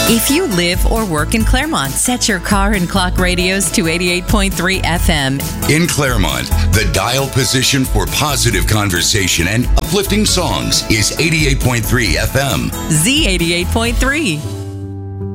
If you live or work in Claremont, set your car and clock radios to 88.3 FM. In Claremont, the dial position for positive conversation and uplifting songs is 88.3 FM. Z88.3.